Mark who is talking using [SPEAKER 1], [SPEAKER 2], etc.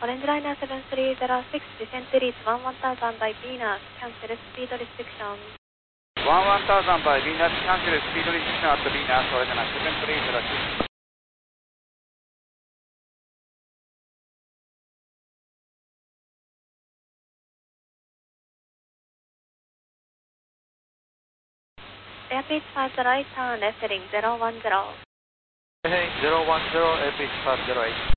[SPEAKER 1] Orange Liner 7306, descent to reach 11000 by Venus, cancel speed restriction.
[SPEAKER 2] 11000 by Venus, cancel speed restriction at Venus, Orange Liner 7306.
[SPEAKER 1] Airpage 508, turn left heading 010.
[SPEAKER 2] Heading 010, airpage 508.